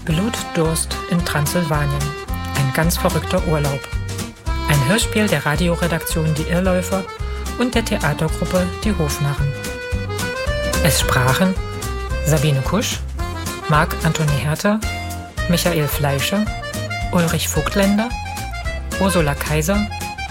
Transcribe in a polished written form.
Blutdurst in Transsilvanien. Ein ganz verrückter Urlaub. Ein Hörspiel der Radioredaktion Die Irrläufer und der Theatergruppe Die Hofnarren. Es sprachen Sabine Kusch, Marc-Anthony Herter, Michael Fleischer, Ulrich Vogtländer, Ursula Kaiser,